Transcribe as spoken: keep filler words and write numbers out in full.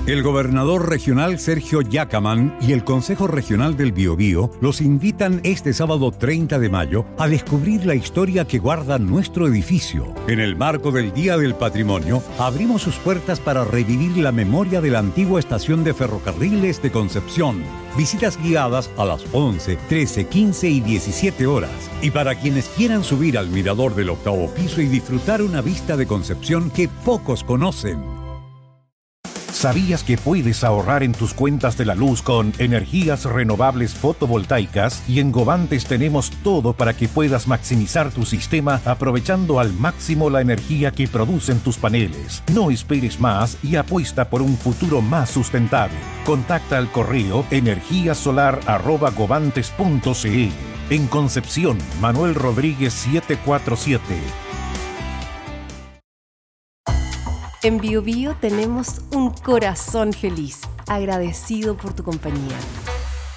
El gobernador regional Sergio Yacaman y el Consejo Regional del Biobío los invitan este sábado treinta de mayo a descubrir la historia que guarda nuestro edificio. En el marco del Día del Patrimonio, abrimos sus puertas para revivir la memoria de la antigua estación de ferrocarriles de Concepción. Visitas guiadas a las once, trece, quince y diecisiete horas. Y para quienes quieran subir al mirador del octavo piso y disfrutar una vista de Concepción que pocos conocen. ¿Sabías que puedes ahorrar en tus cuentas de la luz con energías renovables fotovoltaicas? Y en Govantes tenemos todo para que puedas maximizar tu sistema aprovechando al máximo la energía que producen tus paneles. No esperes más y apuesta por un futuro más sustentable. Contacta al correo energíasolar arroba govantes punto c l. En Concepción, Manuel Rodríguez setecientos cuarenta y siete. En Biobío tenemos un corazón feliz, agradecido por tu compañía.